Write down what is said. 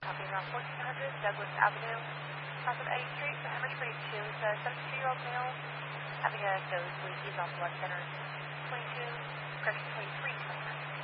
copy around 1400 Douglas Avenue, south of A Street, for Hemorrhage 22. It's a 72-year-old male having a nosebleed. He's on blood thinners. 22, pressure 23.